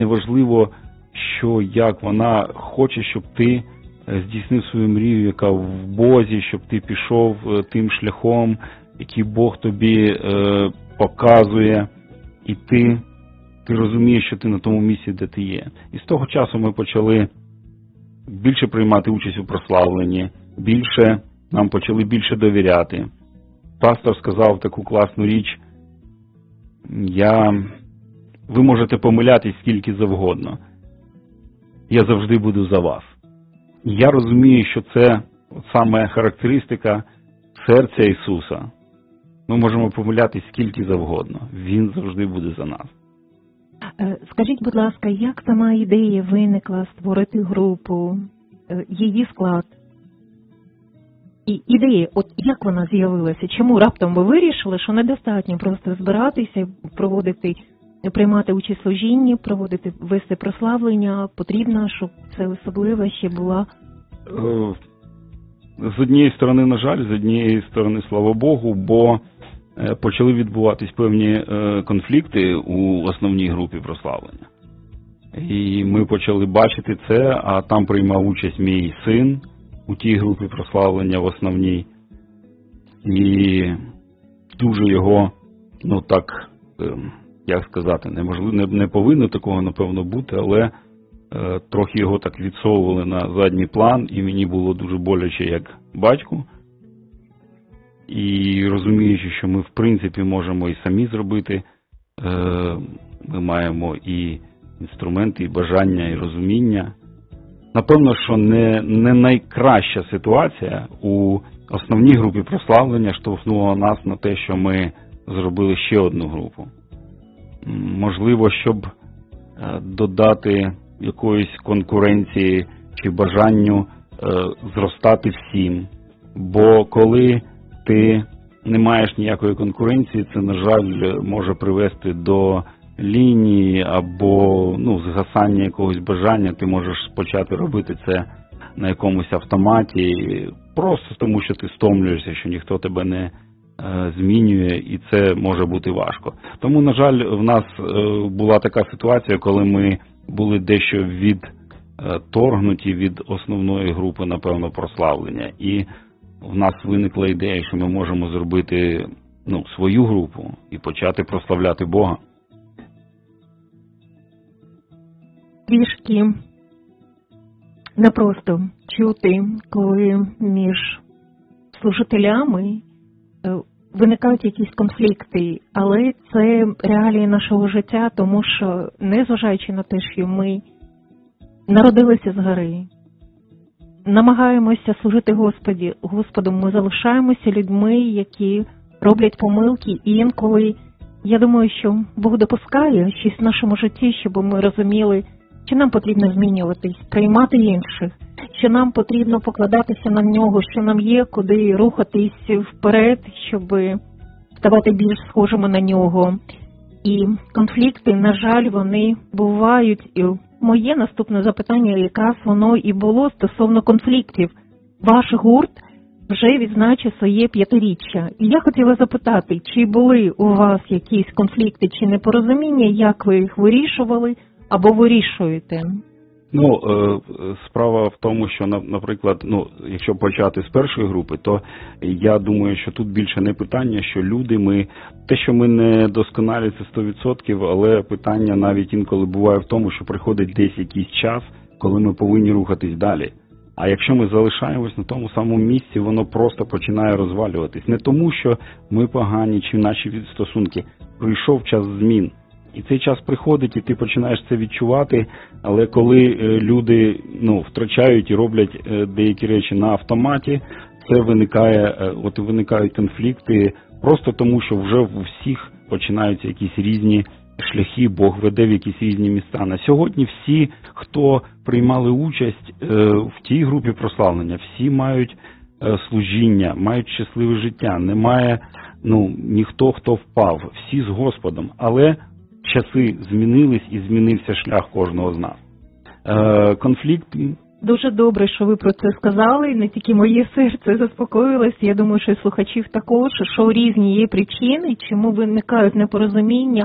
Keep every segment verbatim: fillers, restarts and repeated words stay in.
неважливо, що, як, вона хоче, щоб ти здійснив свою мрію, яка в Бозі, щоб ти пішов тим шляхом, який Бог тобі е, показує, і ти, ти розумієш, що ти на тому місці, де ти є. І з того часу ми почали більше приймати участь у прославленні, більше, нам почали більше довіряти. Пастор сказав таку класну річ: я, ви можете помилятись скільки завгодно, я завжди буду за вас. І я розумію, що це саме характеристика серця Ісуса. Ми можемо помилятись скільки завгодно, Він завжди буде за нас. Скажіть, будь ласка, як сама ідея виникла створити групу, її склад? І ідея, от як вона з'явилася? Чому раптом ви вирішили, що недостатньо просто збиратися, проводити, приймати участь в служінні, проводити, вести прославлення, потрібно, щоб це особливо ще була? З однієї сторони, на жаль, з однієї сторони, слава Богу, бо почали відбуватись певні конфлікти у основній групі прославлення. І ми почали бачити це, а там приймав участь мій син у тій групі прославлення в основній. І дуже його, ну так, як сказати, неможливо, не, не повинно такого, напевно, бути, але е, трохи його так відсовували на задній план, і мені було дуже боляче як батьку. І розуміючи, що ми в принципі можемо і самі зробити, е, ми маємо і інструменти, і бажання, і розуміння. Напевно, що не, не найкраща ситуація у основній групі прославлення штовхнула нас на те, що ми зробили ще одну групу. Можливо, щоб додати якоїсь конкуренції чи бажанню зростати всім. Бо коли ти не маєш ніякої конкуренції, це, на жаль, може привести до лінії або ну, згасання якогось бажання. Ти можеш почати робити це на якомусь автоматі, просто тому, що ти стомлюєшся, що ніхто тебе не е, змінює, і це може бути важко. Тому, на жаль, в нас е, була така ситуація, коли ми були дещо відторгнуті від основної групи, напевно, прославлення. І в нас виникла ідея, що ми можемо зробити ну, свою групу і почати прославляти Бога. Трішки непросто чути, коли між служителями виникають якісь конфлікти, але це реалії нашого життя, тому що, незважаючи на те, що ми народилися згори, намагаємося служити Господі, Господу, ми залишаємося людьми, які роблять помилки, і інколи, я думаю, що Бог допускає щось в нашому житті, щоб ми розуміли, що нам потрібно змінюватись, приймати інших, що нам потрібно покладатися на нього, що нам є куди рухатись вперед, щоб ставати більш схожими на нього. І конфлікти, на жаль, вони бувають. І моє наступне запитання, якраз воно і було стосовно конфліктів. Ваш гурт вже відзначив своє п'ятиріччя. І я хотіла запитати, чи були у вас якісь конфлікти чи непорозуміння, як ви їх вирішували або вирішуєте? Ну, справа в тому, що, наприклад, ну, якщо почати з першої групи, то я думаю, що тут більше не питання, що люди, ми, те, що ми не досконалі, це сто відсотків, але питання навіть інколи буває в тому, що приходить десь якийсь час, коли ми повинні рухатись далі. А якщо ми залишаємось на тому самому місці, воно просто починає розвалюватись. Не тому, що ми погані чи наші стосунки. Прийшов час змін. І цей час приходить, і ти починаєш це відчувати, але коли люди ну, втрачають і роблять деякі речі на автоматі, це виникає, от виникають конфлікти просто тому, що вже у всіх починаються якісь різні шляхи, Бог веде в якісь різні міста. На сьогодні всі, хто приймали участь в тій групі прославлення, всі мають служіння, мають щасливе життя, немає ну, ніхто, хто впав, всі з Господом, але часи змінились і змінився шлях кожного з нас. Е, конфлікт... Дуже добре, що ви про це сказали. Не тільки моє серце заспокоїлось, я думаю, що і слухачів також, що різні є причини, чому виникають непорозуміння.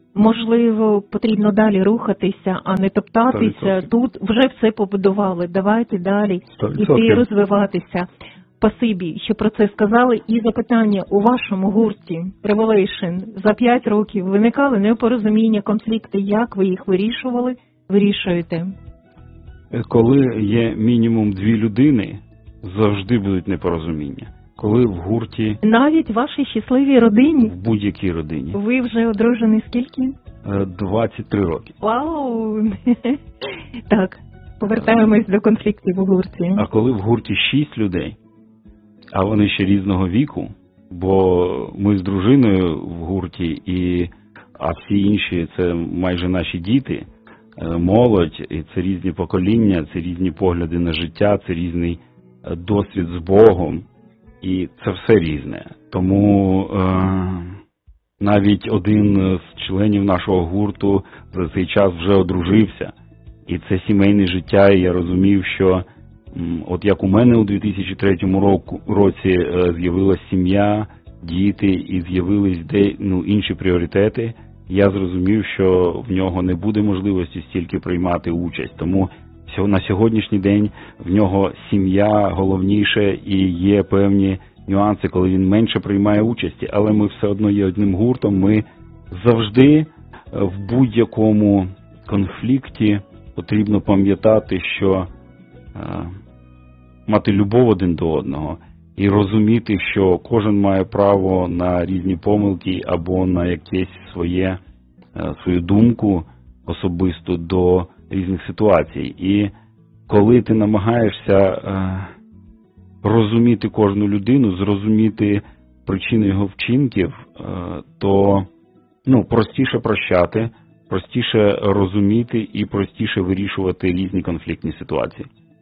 можливо, потрібно далі рухатися, а не топтатися. сто відсотків. Тут вже все побудували, давайте далі сто іти відсотків. розвиватися. Спасибі, що про це сказали. І запитання: у вашому гурті Revelation за п'ять років виникали непорозуміння, конфлікти, як ви їх вирішували, вирішуєте? Коли є мінімум дві людини, завжди будуть непорозуміння. Коли в гурті, Навіть в вашій щасливій родині? в будь-якій родині, Ви вже одружені скільки? е, двадцять три роки. Вау! Так, повертаємось до конфліктів у гурті. А коли в гурті шість людей, а вони ще різного віку, бо ми з дружиною в гурті, і, а всі інші це майже наші діти, е, молодь, і це різні покоління, це різні погляди на життя, це різний е, досвід з Богом, і це все різне. Тому е, навіть один з членів нашого гурту за цей час вже одружився, і це сімейне життя, і я розумів, що м, от як у мене у дві тисячі третьому року, році е, з'явилась сім'я, діти і з'явились де, ну, інші пріоритети, я зрозумів, що в нього не буде можливості стільки приймати участь. Тому сьо- на сьогоднішній день в нього сім'я головніше, і є певні нюанси, коли він менше приймає участі, але ми все одно є одним гуртом. Ми завжди е, в будь-якому конфлікті потрібно пам'ятати, що е, мати любов один до одного і розуміти, що кожен має право на різні помилки або на якесь своє, е, свою думку особисту до різних ситуацій. І коли ти намагаєшся е, розуміти кожну людину, зрозуміти причини його вчинків, е, то ну, простіше прощати, простіше розуміти і простіше вирішувати різні конфліктні ситуації.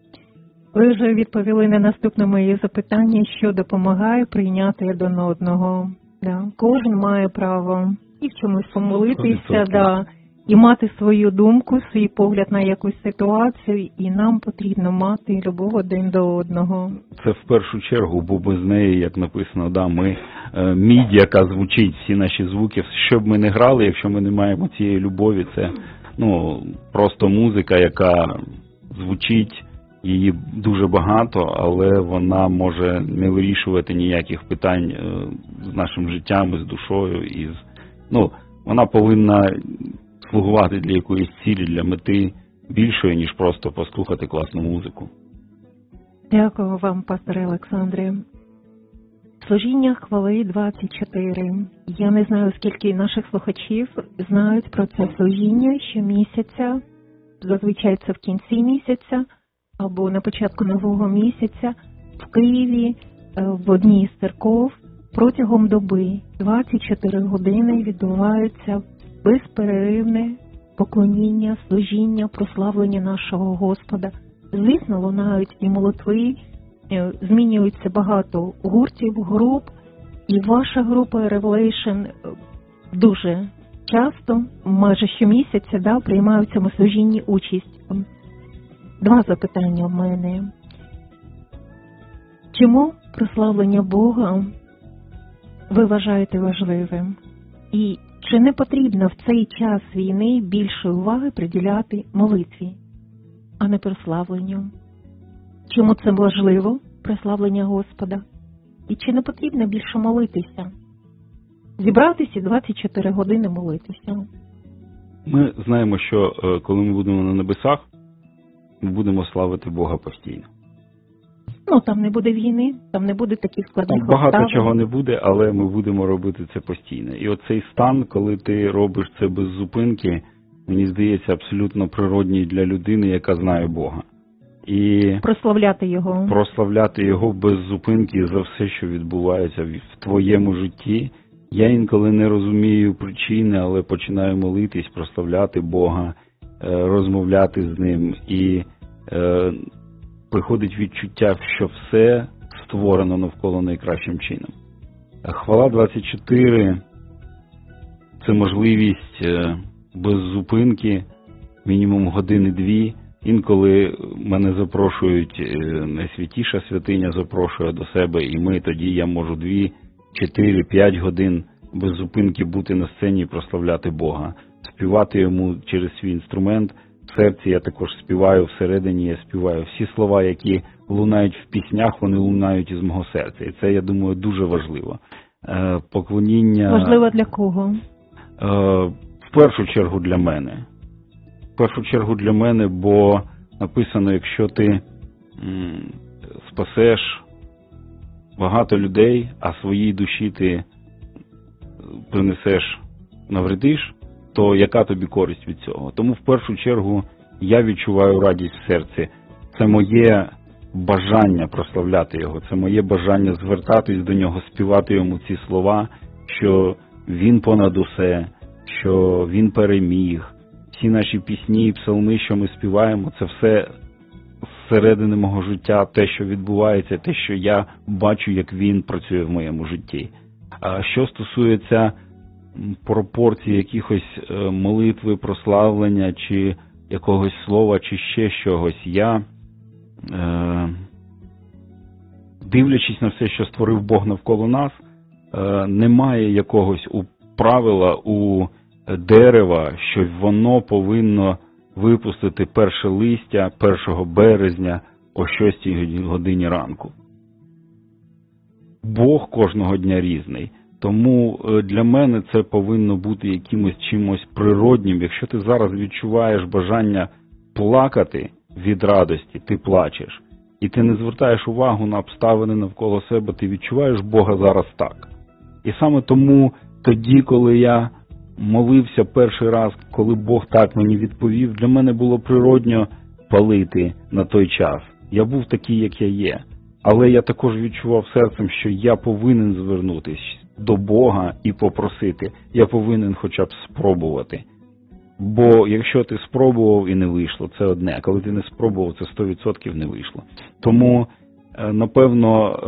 Ви вже відповіли на наступне моє запитання, що допомагає прийняти один одного. Да. Кожен має право і в чомусь помолитися, сто відсотків. да, і мати свою думку, свій погляд на якусь ситуацію, і нам потрібно мати любов один до одного. Це в першу чергу, бо без неї, як написано, да, ми е, мідь, яка звучить, всі наші звуки, що б ми не грали, якщо ми не маємо цієї любові, це ну, просто музика, яка звучить, її дуже багато, але вона може не вирішувати ніяких питань е, з нашим життям, з душою, і з, ну, вона повинна слугувати для якоїсь цілі, для мети більшої, ніж просто послухати класну музику. Дякую вам, пасторе Олександре. Служіння хвали двадцять чотири. Я не знаю, скільки наших слухачів знають про це служіння щомісяця. Зазвичай це в кінці місяця або на початку нового місяця в Києві в одній з церков протягом доби двадцять чотири години відбувається безперервне поклоніння, служіння, прославлення нашого Господа. Звісно, лунають і молитви, змінюється багато гуртів, груп, і ваша група Revelation дуже часто, майже щомісяця, да, приймає в цьому служінні участь. Два запитання в мене. Чому прославлення Бога ви вважаєте важливим? І чи не потрібно в цей час війни більше уваги приділяти молитві, а не прославленню? Чому це важливо, прославлення Господа? І чи не потрібно більше молитися? Зібратися двадцять чотири години молитися. Ми знаємо, що е, коли ми будемо на небесах, ми будемо славити Бога постійно. Ну, там не буде війни, там не буде таких складних Там багато обставин. чого не буде, але ми будемо робити це постійно. І оцей стан, коли ти робиш це без зупинки, мені здається, абсолютно природній для людини, яка знає Бога. І Прославляти Його. прославляти Його без зупинки за все, що відбувається в твоєму житті. Я інколи не розумію причини, але починаю молитись, прославляти Бога, розмовляти з Ним. І е, приходить відчуття, що все створено навколо найкращим чином. Хвала двадцять чотири – це можливість без зупинки, мінімум години-дві. Інколи мене запрошують, найсвятіша святиня запрошує до себе, і ми тоді, я можу дві, чотири, п'ять годин без зупинки бути на сцені і прославляти Бога. Співати йому через свій інструмент. В серці я також співаю, всередині я співаю. Всі слова, які лунають в піснях, вони лунають із мого серця. І це, я думаю, дуже важливо. Е, поклоніння... Важливо для кого? Е, в першу чергу для мене. В першу чергу для мене, бо написано, якщо ти м, спасеш багато людей, а своїй душі ти принесеш, навредиш, то яка тобі користь від цього? Тому в першу чергу я відчуваю радість в серці. Це моє бажання прославляти його, це моє бажання звертатись до нього, співати йому ці слова, що він понад усе, що він переміг. Всі наші пісні і псалми, що ми співаємо, це все зсередини мого життя, те, що відбувається, те, що я бачу, як він працює в моєму житті. А що стосується пропорції якихось молитви, прославлення, чи якогось слова, чи ще чогось, я, е, дивлячись на все, що створив Бог навколо нас, е, немає якогось у правила, у дерева, що воно повинно випустити перше листя першого березня о шостій годині ранку. Бог кожного дня різний. Тому для мене це повинно бути якимось чимось природнім. Якщо ти зараз відчуваєш бажання плакати від радості, ти плачеш. І ти не звертаєш увагу на обставини навколо себе, ти відчуваєш Бога зараз так. І саме тому тоді, коли я молився перший раз, коли Бог так мені відповів, для мене було природньо палити на той час. Я був такий, як я є. Але я також відчував серцем, що я повинен звернутися до Бога і попросити. Я повинен хоча б спробувати. Бо якщо ти спробував і не вийшло, це одне. А коли ти не спробував, це сто відсотків не вийшло. Тому, напевно,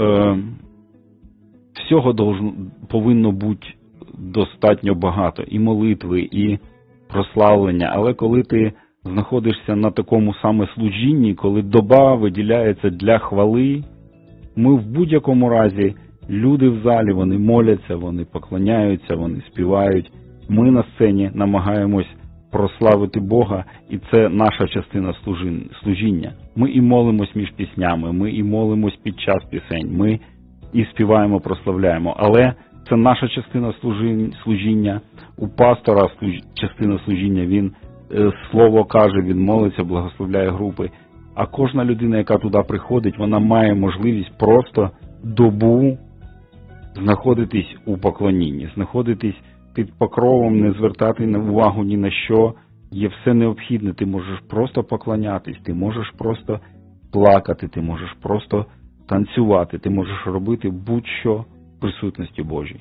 всього должно, повинно бути достатньо багато. І молитви, і прославлення. Але коли ти знаходишся на такому саме служінні, коли доба виділяється для хвали, ми в будь-якому разі, люди в залі, вони моляться, вони поклоняються, вони співають. Ми на сцені намагаємось прославити Бога, і це наша частина служіння. Ми і молимось між піснями, ми і молимось під час пісень, ми і співаємо, прославляємо. Але це наша частина служіння. У пастора частина служіння, він слово каже, він молиться, благословляє групи. А кожна людина, яка туди приходить, вона має можливість просто добу знаходитись у поклонінні, знаходитись під покровом, не звертати увагу ні на що. Є все необхідне. Ти можеш просто поклонятись, ти можеш просто плакати, ти можеш просто танцювати, ти можеш робити будь-що в присутності Божій.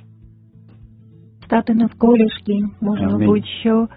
Стати навколішки можна Амінь. будь-що.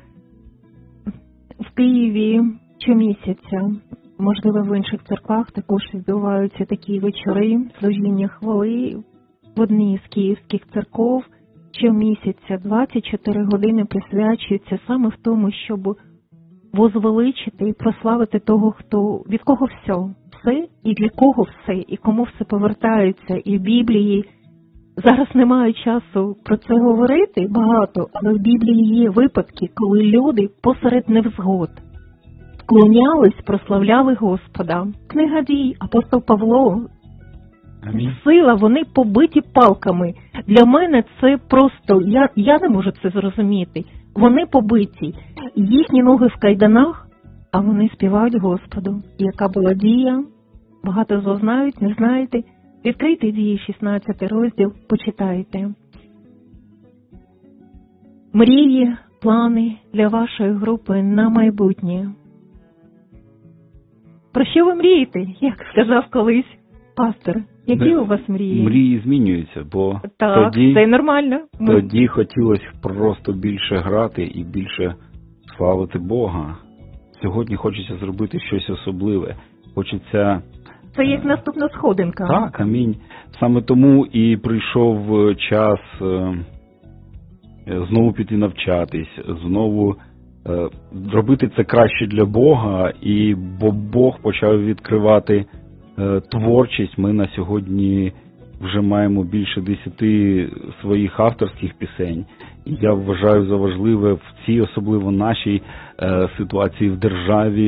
В Києві щомісяця, можливо, в інших церквах також відбуваються такі вечори, служіння хвали в одній з київських церков. Щомісяця двадцять чотири години присвячуються саме в тому, щоб возвеличити і прославити того, хто, від кого все, все і для кого все, і кому все повертається. І в Біблії зараз немає часу про це говорити багато, але в Біблії є випадки, коли люди посеред невзгод вклонялись, прославляли Господа. Книга Дій, апостол Павло, Амінь. Сила, вони побиті палками. Для мене це просто, я, я не можу це зрозуміти. Вони побиті, їхні ноги в кайданах, а вони співають Господу. Яка була дія? Багато з вас знають, не знаєте. Відкрийте Дії, шістнадцятий розділ, почитайте. Мрії, плани для вашої групи на майбутнє. Про що ви мрієте, як сказав колись пастор? Які Не, у вас мрії? Мрії змінюються, бо так, тоді, це нормально. Ми... тоді хотілося просто більше грати і більше славити Бога. Сьогодні хочеться зробити щось особливе. Хочеться... Це як наступна сходинка. Так, амінь. Саме тому і прийшов час е, знову піти навчатись, знову е, робити це краще для Бога, і бо Бог почав відкривати е, творчість. Ми на сьогодні вже маємо більше десяти своїх авторських пісень. І я вважаю за важливе в цій, особливо нашій е, ситуації в державі,